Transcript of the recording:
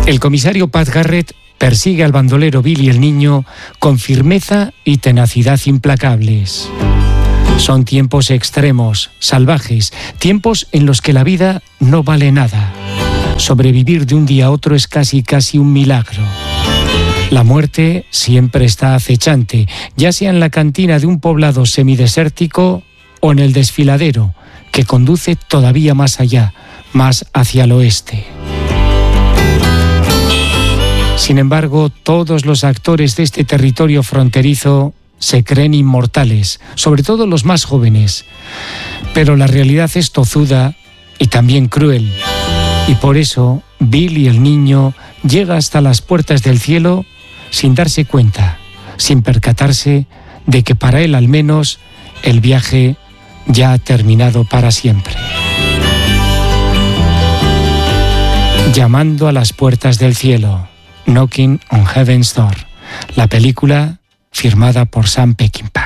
El comisario Pat Garrett persigue al bandolero Bill y el niño con firmeza y tenacidad implacables. Son tiempos extremos, salvajes, tiempos en los que la vida no vale nada. Sobrevivir de un día a otro es casi un milagro. La muerte siempre está acechante, ya sea en la cantina de un poblado semidesértico o en el desfiladero, que conduce todavía más allá, más hacia el oeste. Sin embargo, todos los actores de este territorio fronterizo se creen inmortales, sobre todo los más jóvenes. Pero la realidad es tozuda y también cruel. Y por eso, Bill y el niño llega hasta las puertas del cielo sin darse cuenta, sin percatarse de que para él al menos el viaje ya ha terminado para siempre. Llamando a las puertas del cielo, Knocking on Heaven's Door, la película firmada por Sam Peckinpah.